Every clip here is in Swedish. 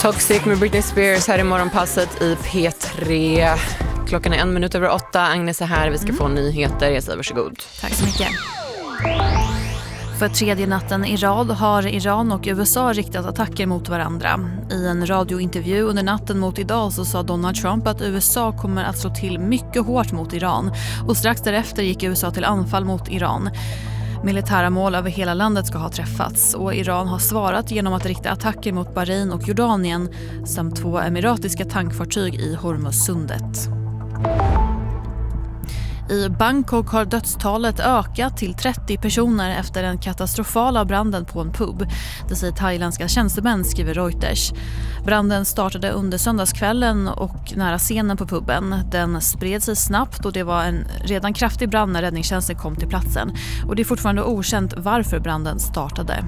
Toxic med Britney Spears här i morgonpasset i P3. Klockan är 1:08. Agnes är här. Vi ska få nyheter. Jag säger varsågod. Tack så mycket. För tredje natten i rad har Iran och USA riktat attacker mot varandra. I en radiointervju under natten mot idag så sa Donald Trump att USA kommer att slå till mycket hårt mot Iran. Och strax därefter gick USA till anfall mot Iran. Militära mål över hela landet ska ha träffats och Iran har svarat genom att rikta attacker mot Bahrain och Jordanien samt 2 emiratiska tankfartyg i Hormuzsundet. I Bangkok har dödstalet ökat till 30 personer efter den katastrofala branden på en pub. Det säger thailändska tjänstemän, skriver Reuters. Branden startade under söndagskvällen och nära scenen på puben. Den spred sig snabbt och det var en redan kraftig brand när räddningstjänsten kom till platsen. Och det är fortfarande okänt varför branden startade.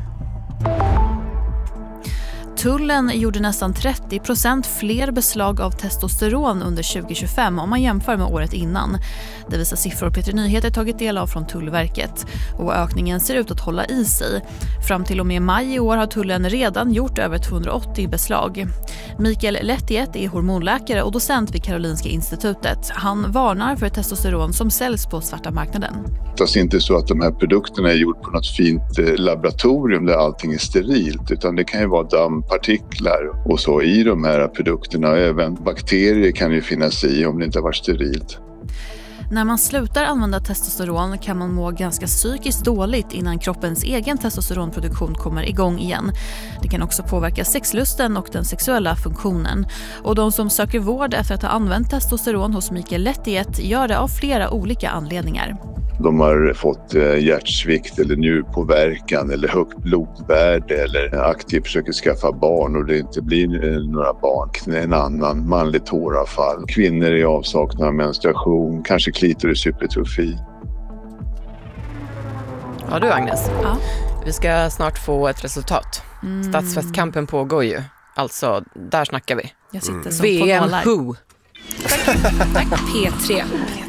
Tullen gjorde nästan 30% fler beslag av testosteron under 2025 om man jämför med året innan. Det visar siffror P3 Nyheter tagit del av från Tullverket. Och ökningen ser ut att hålla i sig. Fram till och med maj i år har tullen redan gjort över 280 beslag. Mikael Lettiet är hormonläkare och docent vid Karolinska institutet. Han varnar för testosteron som säljs på svarta marknaden. Det är inte så att de här produkterna är gjort på något fint laboratorium där allting är sterilt, utan det kan ju vara dammpartiklar och så i de här produkterna. Även bakterier kan ju finnas i om det inte har varit sterilt. När man slutar använda testosteron kan man må ganska psykiskt dåligt innan kroppens egen testosteronproduktion kommer igång igen. Det kan också påverka sexlusten och den sexuella funktionen. Och de som söker vård efter att ha använt testosteron hos Mikael Lettiet gör det av flera olika anledningar. De har fått hjärtsvikt eller njurpåverkan eller högt blodvärde eller aktivt försöker skaffa barn och det inte blir några barn. En annan manligt håravfall. Kvinnor i avsaknad av menstruation, kanske klitorishypertrofi. Ja du Agnes, Ja. vi ska snart få ett resultat. Stadsfestkampen pågår ju. Alltså, där snackar vi. Jag sitter som VM på nålar. Who. Tack. P3.